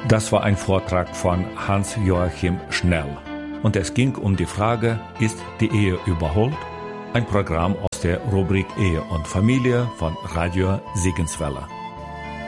Das war ein Vortrag von Hans-Joachim Schnell. Und es ging um die Frage, ist die Ehe überholt? Ein Programm aus der Rubrik Ehe und Familie von Radio Sigenswelle.